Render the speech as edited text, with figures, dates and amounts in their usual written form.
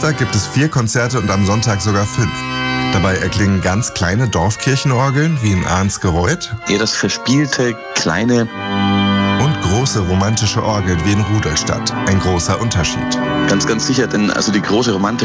Samstag gibt es 4 Konzerte und am Sonntag sogar 5. Dabei erklingen ganz kleine Dorfkirchenorgeln wie in Arnsgereuth. Eher das verspielte, kleine. Und große romantische Orgeln wie in Rudolstadt. Ein großer Unterschied. Ganz, ganz sicher, denn also die große romantische